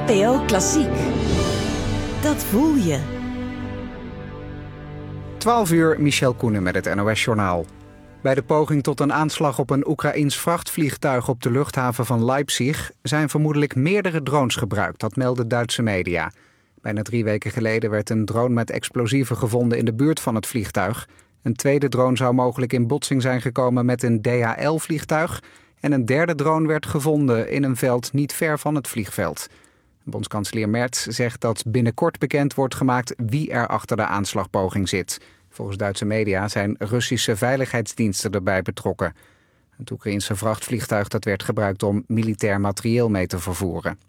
NPO Klassiek. Dat voel je. 12 uur, Michel Koenen met het NOS-journaal. Bij de poging tot een aanslag op een Oekraïens vrachtvliegtuig op de luchthaven van Leipzig zijn vermoedelijk meerdere drones gebruikt, dat melden Duitse media. Bijna 3 weken geleden werd een drone met explosieven gevonden in de buurt van het vliegtuig. Een tweede drone zou mogelijk in botsing zijn gekomen met een DHL-vliegtuig. En een derde drone werd gevonden in een veld niet ver van het vliegveld. Bondskanselier Merz zegt dat binnenkort bekend wordt gemaakt wie er achter de aanslagpoging zit. Volgens Duitse media zijn Russische veiligheidsdiensten erbij betrokken. Het Oekraïense vrachtvliegtuig dat werd gebruikt om militair materieel mee te vervoeren.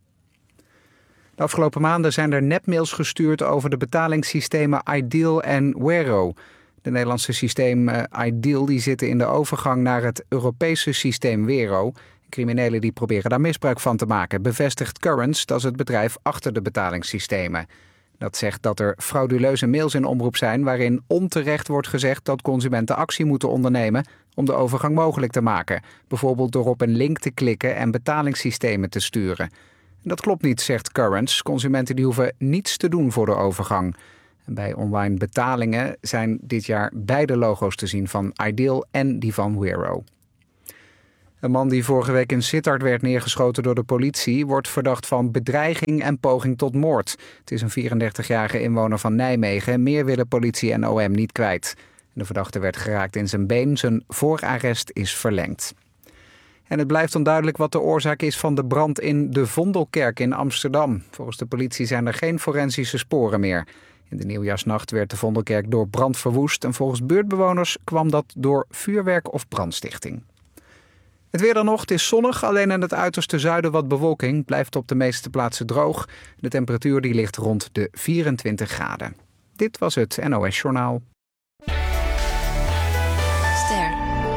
De afgelopen maanden zijn er nepmails gestuurd over de betalingssystemen Ideal en Wero. De Nederlandse systemen Ideal die zitten in de overgang naar het Europese systeem Wero. Criminelen die proberen daar misbruik van te maken, bevestigt Currents, dat is het bedrijf achter de betalingssystemen. Dat zegt dat er frauduleuze mails in omloop zijn waarin onterecht wordt gezegd dat consumenten actie moeten ondernemen om de overgang mogelijk te maken. Bijvoorbeeld door op een link te klikken en betalingssystemen te sturen. Dat klopt niet, zegt Currents. Consumenten die hoeven niets te doen voor de overgang. En bij online betalingen zijn dit jaar beide logo's te zien van Ideal en die van Wero. Een man die vorige week in Sittard werd neergeschoten door de politie wordt verdacht van bedreiging en poging tot moord. Het is een 34-jarige inwoner van Nijmegen. Meer willen politie en OM niet kwijt. De verdachte werd geraakt in zijn been. Zijn voorarrest is verlengd. En het blijft onduidelijk wat de oorzaak is van de brand in de Vondelkerk in Amsterdam. Volgens de politie zijn er geen forensische sporen meer. In de nieuwjaarsnacht werd de Vondelkerk door brand verwoest. En volgens buurtbewoners kwam dat door vuurwerk of brandstichting. Het weer dan nog, het is zonnig, alleen in het uiterste zuiden wat bewolking. Blijft op de meeste plaatsen droog. De temperatuur die ligt rond de 24 graden. Dit was het NOS Journaal. Ster.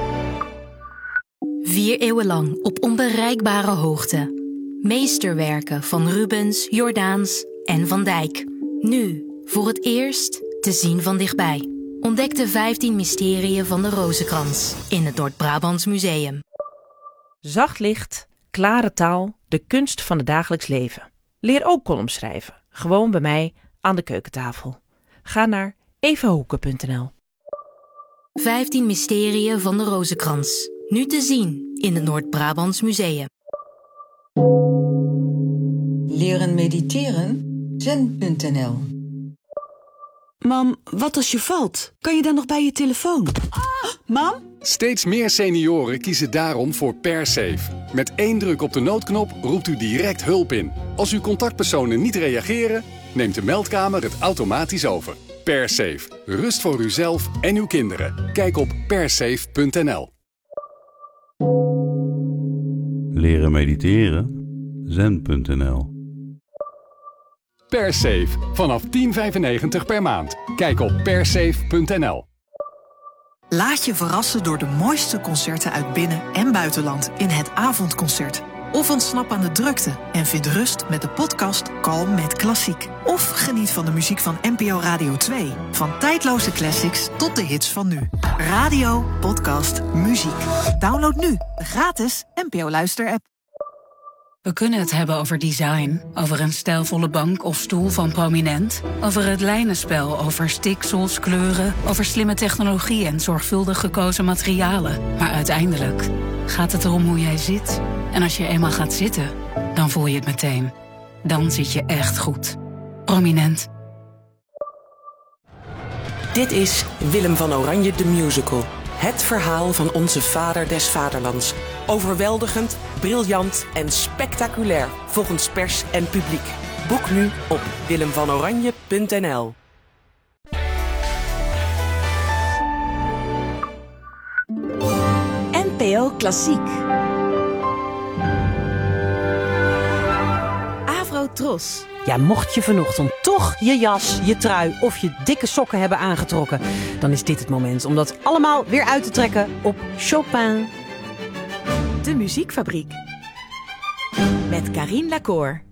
4 eeuwen lang op onbereikbare hoogte. Meesterwerken van Rubens, Jordaens en Van Dijk. Nu, voor het eerst, te zien van dichtbij. Ontdek de 15 mysterieën van de Rozenkrans in het Noord-Brabants Museum. Zacht licht, klare taal, de kunst van het dagelijks leven. Leer ook columns schrijven, gewoon bij mij aan de keukentafel. Ga naar evahoeken.nl. 15 mysterieën van de Rozenkrans. Nu te zien in het Noord-Brabants Museum. Leren mediteren? Zen.nl. Mam, wat als je valt? Kan je dan nog bij je telefoon? Mam? Steeds meer senioren kiezen daarom voor PerSafe. Met 1 druk op de noodknop roept u direct hulp in. Als uw contactpersonen niet reageren, neemt de meldkamer het automatisch over. PerSafe. Rust voor uzelf en uw kinderen. Kijk op persafe.nl. Leren mediteren? Zen.nl. PerSafe. Vanaf €10,95 per maand. Kijk op persafe.nl. Laat je verrassen door de mooiste concerten uit binnen- en buitenland in het avondconcert. Of ontsnap aan de drukte en vind rust met de podcast Kalm met Klassiek. Of geniet van de muziek van NPO Radio 2. Van tijdloze classics tot de hits van nu. Radio, podcast, muziek. Download nu de gratis NPO Luister-app. We kunnen het hebben over design, over een stijlvolle bank of stoel van Prominent, over het lijnenspel, over stiksels, kleuren, over slimme technologie en zorgvuldig gekozen materialen. Maar uiteindelijk gaat het erom hoe jij zit. En als je eenmaal gaat zitten, dan voel je het meteen. Dan zit je echt goed. Prominent. Dit is Willem van Oranje de Musical. Het verhaal van onze vader des vaderlands. Overweldigend, briljant en spectaculair volgens pers en publiek. Boek nu op willemvanoranje.nl. NPO Klassiek. Avrotros. Ja, mocht je vanochtend toch je jas, je trui of je dikke sokken hebben aangetrokken, dan is dit het moment om dat allemaal weer uit te trekken op Chopin. De Muziekfabriek. Met Carine Lacour.